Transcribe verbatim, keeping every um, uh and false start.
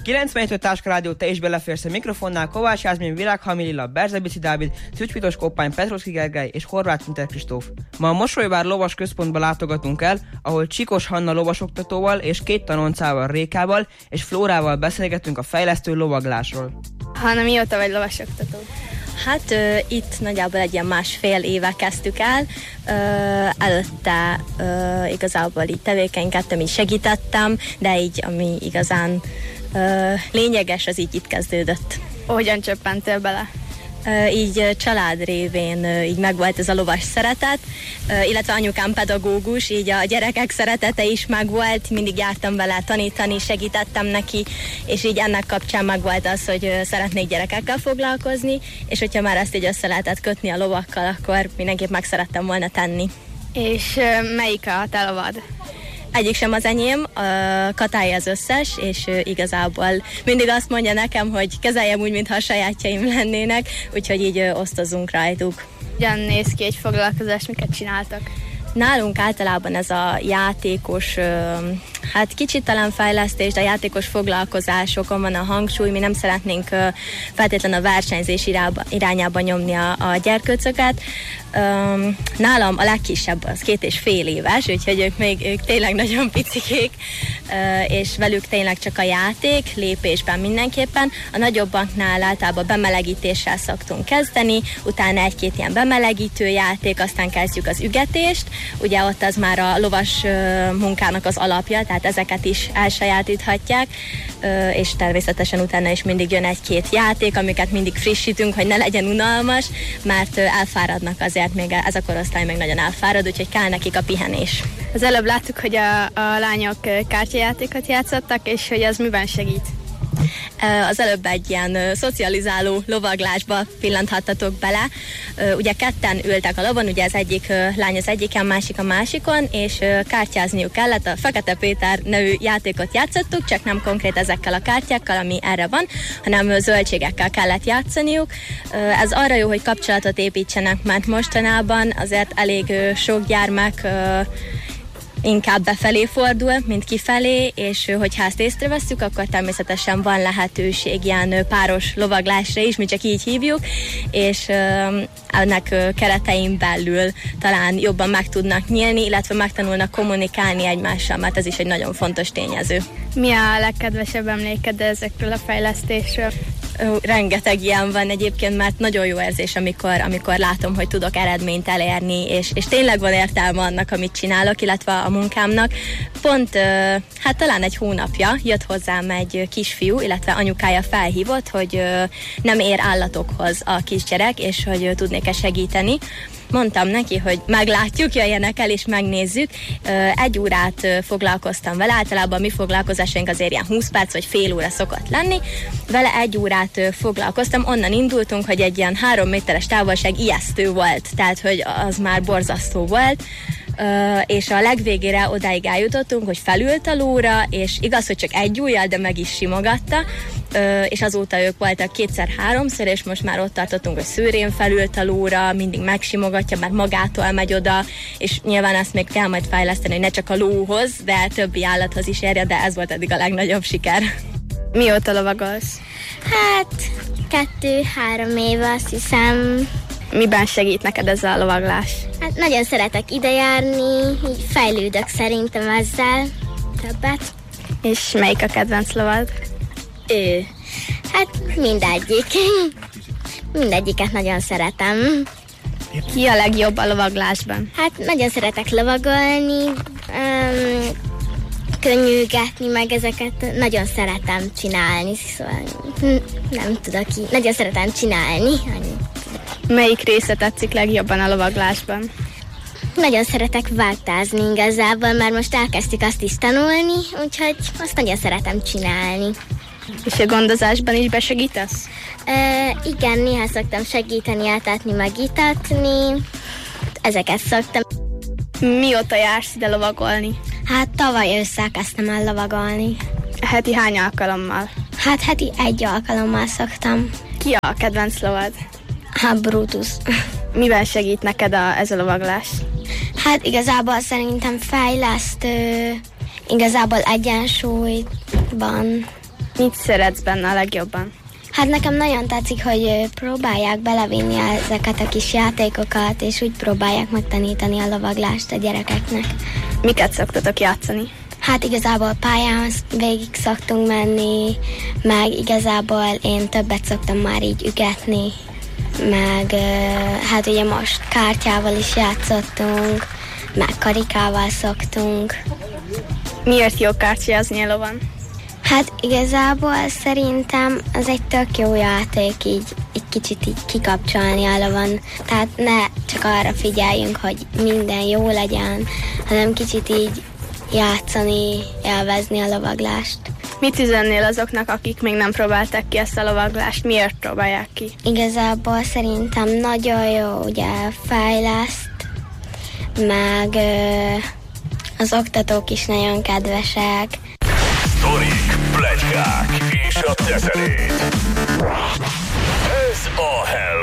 kilencvenhét öt Táskarádió, te is beleférsz a mikrofonnál. Kovács Jászmin, Virág Hamililla, Berzebici Dávid, Szücs Koppány, Petrovszki Gergely és Horváth Pinter Kristóf. Ma a Mosolyvár lovas központba látogatunk el, ahol Csikos Hanna lovasoktatóval és két tanoncával, Rékával és Flórával beszélgetünk a fejlesztő lovaglásról. Hanna, mióta vagy lovasoktató? Hát ö, itt nagyjából egy ilyen másfél éve kezdtük el, ö, előtte ö, igazából így tevékenykedtem, így segítettem, de így ami igazán ö, lényeges, az így itt kezdődött. Hogyan csöppentél bele? Uh, így uh, család révén uh, így megvolt ez a lovas szeretet, uh, illetve anyukám pedagógus, így a gyerekek szeretete is megvolt, mindig jártam vele tanítani, segítettem neki, és így ennek kapcsán megvolt az, hogy uh, szeretnék gyerekekkel foglalkozni, és hogyha már ezt így össze lehetett kötni a lovakkal, akkor mindenképp meg szerettem volna tenni. És uh, melyik a te lovad? Egyik sem az enyém, a Katály az összes, és igazából mindig azt mondja nekem, hogy kezeljem úgy, mintha a sajátjaim lennének, úgyhogy így osztozunk rajtuk. Hogyan néz ki egy foglalkozás, miket csináltak? Nálunk általában ez a játékos, hát kicsit talán fejlesztés, de a játékos foglalkozásokon van a hangsúly, mi nem szeretnénk feltétlenül a versenyzés irányába nyomni a, a gyerkőcöket. Nálam a legkisebb az két és fél éves, úgyhogy ők még ők tényleg nagyon picikék, és velük tényleg csak a játék, lépésben mindenképpen. A nagyobbaknál általában bemelegítéssel szoktunk kezdeni, utána egy-két ilyen bemelegítő játék, aztán kezdjük az ügetést. Ugye ott az már a lovas munkának az alapja, tehát ezeket is elsajátíthatják, és természetesen utána is mindig jön egy-két játék, amiket mindig frissítünk, hogy ne legyen unalmas, mert elfáradnak azért, még ez a korosztály még nagyon elfárad, úgyhogy kell nekik a pihenés. Az előbb láttuk, hogy a, a lányok kártyajátékot játszottak, és hogy az miben segít? Az előbb egy ilyen szocializáló lovaglásba pillanthattatok bele. Ugye ketten ültek a lovon, ugye az egyik lány az egyiken, másik a másikon, és kártyázniuk kellett. A Fekete Péter nevű játékot játszottuk, csak nem konkrét ezekkel a kártyákkal, ami erre van, hanem zöldségekkel kellett játszaniuk. Ez arra jó, hogy kapcsolatot építsenek, mert mostanában azért elég sok gyermek inkább befelé fordul, mint kifelé, és hogyha ezt észrevesszük, akkor természetesen van lehetőség ilyen páros lovaglásra is, mi csak így hívjuk, és ennek keretein belül talán jobban meg tudnak nyílni, illetve megtanulnak kommunikálni egymással, mert ez is egy nagyon fontos tényező. Mi a legkedvesebb emléked ezekről a fejlesztésről? Rengeteg ilyen van egyébként, mert nagyon jó érzés, amikor, amikor látom, hogy tudok eredményt elérni, és, és tényleg van értelme annak, amit csinálok, illetve a munkámnak. Pont, hát talán egy hónapja jött hozzám egy kisfiú, illetve anyukája felhívott, hogy nem ér állatokhoz a kisgyerek, és hogy tudnék-e segíteni. Mondtam neki, hogy meglátjuk, jöjjenek el és megnézzük. Egy órát foglalkoztam vele, általában mi foglalkozásaink azért ilyen húsz perc vagy fél óra szokott lenni. Vele egy órát foglalkoztam, onnan indultunk, hogy egy ilyen három méteres távolság ijesztő volt, tehát hogy az már borzasztó volt. Uh, és a legvégére odáig eljutottunk, hogy felült a lóra, és igaz, hogy csak egy ujjal, de meg is simogatta, uh, és azóta ők voltak kétszer-háromszor, és most már ott tartottunk, hogy szőrén felült a lóra, mindig megsimogatja, mert magától megy oda, és nyilván ezt még kell majd fejleszteni, hogy ne csak a lóhoz, de többi állathoz is érje, de ez volt eddig a legnagyobb siker. Mióta lovagolsz? Hát kettő-három éve, azt hiszem. Miben segít neked ez a lovaglás? Hát nagyon szeretek idejárni, így fejlődök szerintem ezzel többet. És melyik a kedvenc lovad? Ő. Hát mindegyik. Mindegyiket nagyon szeretem. Ki a legjobb a lovaglásban? Hát nagyon szeretek lovagolni, um, könnyűgetni, meg ezeket nagyon szeretem csinálni, szóval nem tudok így. Nagyon szeretem csinálni. Melyik része tetszik legjobban a lovaglásban? Nagyon szeretek váltázni igazából, mert most elkezdtük azt is tanulni, úgyhogy azt nagyon szeretem csinálni. És a gondozásban is besegítesz? E, igen, néha szoktam segíteni, eltatni, meg itatni. Ezeket szoktam. Mióta jársz ide lovagolni? Hát tavaly ősszel kezdtem el lovagolni. Heti hány alkalommal? Hát heti egy alkalommal szoktam. Ki a kedvenc lovad? Hát Brutus. Miben segít neked a, ez a lovaglás? Hát igazából szerintem fejlesztő, igazából egyensúlyban Mit szeretsz benne a legjobban? Hát nekem nagyon tetszik, hogy próbálják belevinni ezeket a kis játékokat, és úgy próbálják megtanítani a lovaglást a gyerekeknek. Miket szoktatok játszani? Hát igazából pályán végig szoktunk menni, meg igazából én többet szoktam már így ügetni, meg hát ugye most kártyával is játszottunk, meg karikával szoktunk. Miért jó kártyázni a lovon? Hát igazából szerintem az egy tök jó játék így egy kicsit így kikapcsolni a lovon. Tehát ne csak arra figyeljünk, hogy minden jó legyen, hanem kicsit így játszani, élvezni a lovaglást. Mit üzennél azoknak, akik még nem próbálták ki ezt a lovaglást? Miért próbálják ki? Igazából szerintem nagyon jó, ugye fejleszt, meg ö, az oktatók is nagyon kedvesek. Sztorik, pletykák és a teszerét.